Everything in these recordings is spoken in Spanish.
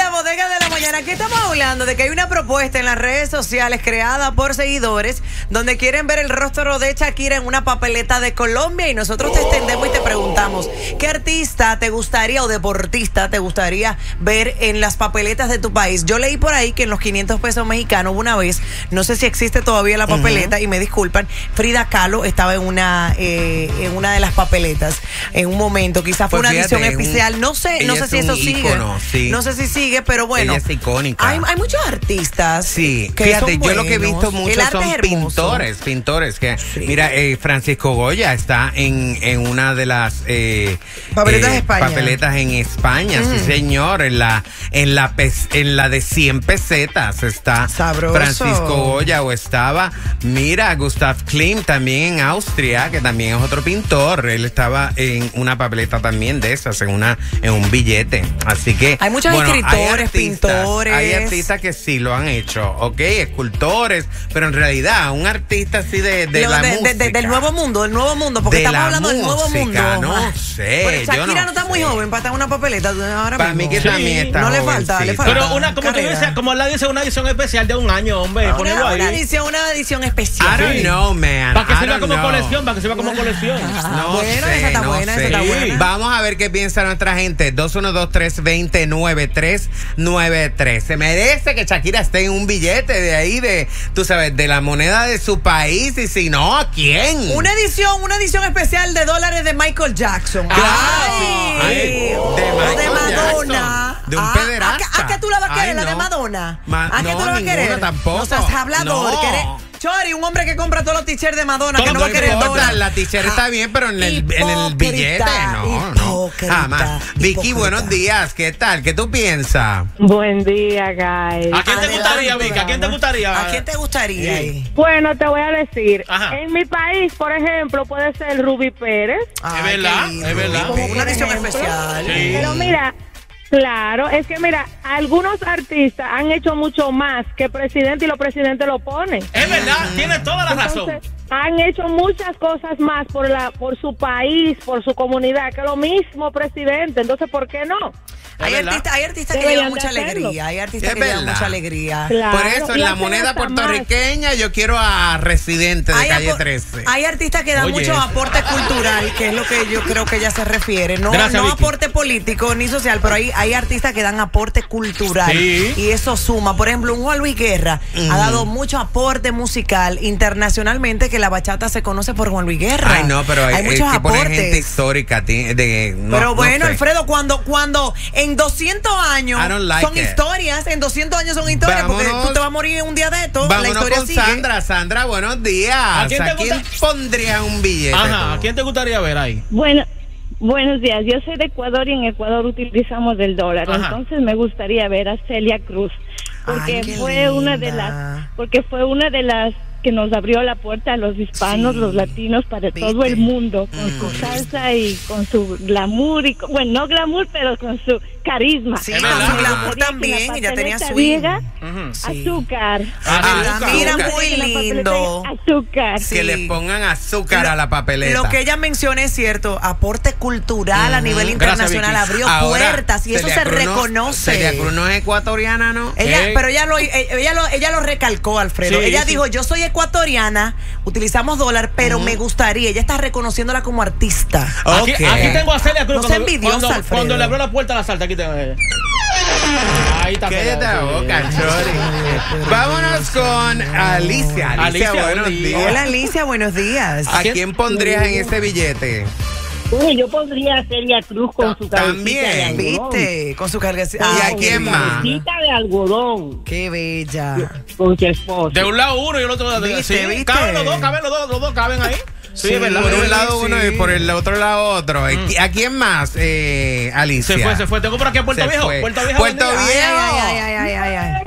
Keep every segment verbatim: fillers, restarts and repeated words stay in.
la bodega de la mañana. Aquí estamos hablando de que hay una propuesta en las redes sociales creada por seguidores donde quieren ver el rostro de Shakira en una papeleta de Colombia y nosotros te extendemos y te preguntamos ¿qué artista te gustaría o deportista te gustaría ver en las papeletas de tu país? Yo leí por ahí que en los quinientos pesos mexicanos una vez, no sé si existe todavía la papeleta, uh-huh. y me disculpan, Frida Kahlo estaba en una eh, en una de las papeletas en un momento, quizás fue pues una edición especial, un, no sé, no sé si eso ícono, sigue, sí. no sé si sigue, pero bueno, ella es icónica. Hay, hay muchos artistas. Sí, que fíjate, son yo lo que he visto mucho son pintores, pintores que sí. Mira, eh, Francisco Goya está en, en una de las eh, papeletas, eh, de España. papeletas en España, mm. sí señor, en la en la en la de cien pesetas está Sabroso. Francisco Goya o estaba, mira, Gustav Klimt también en Austria, que también es otro pintor, él estaba en una papeleta también de esas, en una en un billete, así que hay muchos bueno, escritores, hay artistas, pintores, hay artistas que sí lo han hecho, ok, escultores, pero en realidad un artista así de, de Lo, la de, música, de, de, del nuevo mundo, del nuevo mundo, porque de estamos hablando música, del nuevo mundo. No sé, pero Shakira yo no, no está sé. muy joven para estar en una papeleta ahora para mismo. mí que sí. también está no le falta, le falta. Pero una, como tú dices, como la dice, una edición especial de un año, hombre, una, ponerlo ahí. Una edición, una edición especial. I don't know, man. Para que se vea como know. colección, para que se vea como colección. No bueno, sé, esa está no buena, sé. esa está buena. Vamos a ver qué piensa nuestra gente. dos uno dos, tres dos cero, nueve tres nueve tres. Se merece que Shakira esté en un billete de ahí, de, tú sabes, de la moneda de su país. Y si no, ¿a quién? Una edición, una edición especial de dólares de Michael Jackson. Claro. Ay, Ay, de, o de Madonna. Jackson. De un ah, pederasta. ¿A, a, ¿A qué tú la vas a querer, Ay, la no. de Madonna? Ma ¿A qué no, tú la vas a querer? Tampoco. No seas hablador. No. Que eres, Chori, un hombre que compra todos los t-shirts de Madonna, que no, no va a querer dólar. La t-shirt está bien, pero en el, en el billete no, no. Jamás. Vicky, buenos días. ¿Qué tal? ¿Qué tú piensas? Buen día, guys. ¿A quién te gustaría, Vicky? ¿A quién te gustaría? ¿A quién te gustaría ahí? Bueno, te voy a decir. Ajá. En mi país, por ejemplo, puede ser Ruby Pérez. Ay, es verdad, es verdad. Como una edición especial. Sí. Pero mira, claro, es que mira, algunos artistas han hecho mucho más que el presidente y los presidentes lo ponen. Es verdad, tienes toda la Entonces, razón. han hecho muchas cosas más por la por su país, por su comunidad, que lo mismo presidente. Entonces, ¿por qué no? Hay artistas, hay artistas que llevan mucha alegría, hay artistas que llevan mucha alegría. Claro, por eso, en la moneda puertorriqueña, más. Yo quiero a Residente de hay Calle trece. Hay artistas que dan Oye, mucho aporte cultural, que es lo que yo creo que ella se refiere. No, Gracias, no aporte político ni social, pero hay, hay artistas que dan aporte cultural. Sí. Y eso suma. Por ejemplo, un Juan Luis Guerra mm. ha dado mucho aporte musical internacionalmente, que la bachata se conoce por Juan Luis Guerra. Ay, no, pero hay, hay muchos que aportes. Poner gente histórica. De, no, pero bueno, no sé. Alfredo, cuando, cuando en doscientos años like son it. historias, en doscientos años son historias, vámonos, porque tú te vas a morir un día de esto. Vámonos la historia con sigue. Sandra. Sandra, buenos días. ¿A quién, te ¿A quién pondrías un billete? Ajá, ¿a quién te gustaría ver ahí? Bueno, buenos días. Yo soy de Ecuador y en Ecuador utilizamos el dólar. Ajá. Entonces me gustaría ver a Celia Cruz, porque Ay, fue linda. una de las, porque fue una de las que nos abrió la puerta a los hispanos, sí, los latinos, para ¿viste? Todo el mundo, con mm. su salsa y con su glamour, y con, bueno, no glamour, pero con su carisma. Sí, con su glamour también, ella tenía su griega, uh-huh. sí. azúcar. Ah, azúcar. Mira, muy lindo. Azúcar. Sí. Que le pongan azúcar lo, a la papeleta. Lo que ella menciona es cierto, aporte cultural uh-huh. a nivel internacional, Gracias, abrió Ahora, puertas y eso se Cruz reconoce. Celia Cruz no es ecuatoriana, ¿no? Ella, ¿Eh? Pero ella lo, ella, lo, ella lo recalcó, Alfredo. Sí, ella sí. dijo, yo soy ecuatoriana, utilizamos dólar, pero uh-huh. me gustaría, ella está reconociéndola como artista. Okay. Aquí, aquí tengo a Celia Cruz no cuando, envidiosa, cuando, cuando le abrió la puerta a la salta, aquí tengo a ella. Ahí está. Cállate la boca, Chori. Vámonos con Alicia. Alicia, Alicia buenos días. días. Hola, Alicia, buenos días. ¿A quién, quién pondrías en ese billete? Uy, yo pondría a Celia Cruz con su cabecita También, de algodón. ¿Viste? Con su cargacita. ¿Y a quién más? Cabecita de algodón. Qué bella. Con su esposo. De un lado uno y el otro lado ¿Viste, sí, viste? Caben los dos, caben los dos, los dos caben ahí. Sí, sí, ¿verdad? Por un lado sí. uno y por el otro lado otro. Mm. ¿A quién más, eh, Alicia? Se fue, se fue. Tengo por aquí a Puerto se Viejo. Fue. Puerto Viejo. Puerto Viejo. Ay, ay, ay, ay, ay,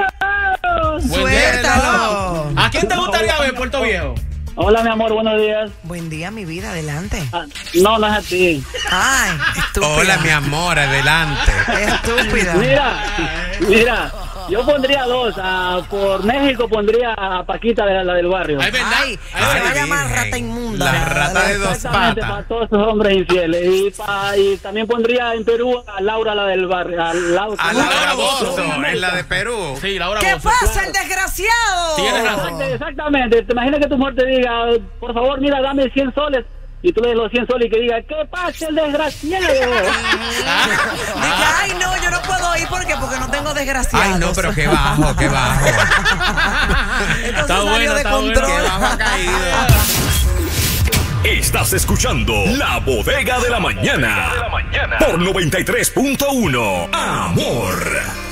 ay. Suéltalo. ¿A quién te gustaría ver, Puerto Viejo? Hola, mi amor, buenos días. Buen día, mi vida, adelante. Ah, no, no es a ti. Ay, estúpida. Hola, mi amor, adelante. Estúpida. Mira, mira, Yo pondría dos. Uh, por México pondría a Paquita, de la, la del barrio. Es verdad. Ay, Ay, se va a Virgen. llamar rata inmunda. La rata de dos Exactamente, patas. para todos esos hombres infieles. Y, pa, y también pondría en Perú a Laura, la del barrio. A Laura, A Laura Bozo. Bozo, en la de Perú. Sí, Laura ¿Qué Bozo. pasa, el desgraciado? Tienes razón. Exactamente, exactamente. Te imaginas que tu mujer te diga, por favor, mira, dame cien soles. Y tú le des los cien soles y que diga, ¿qué pasa el desgraciado? Dije, ay, no, yo no puedo ir porque porque no tengo desgraciados. Ay, no, pero qué bajo, qué bajo. Entonces Está salió bueno, de está control. bueno. Qué bajo ha caído. Estás escuchando La Bodega de la Mañana por noventa y tres punto uno. Amor.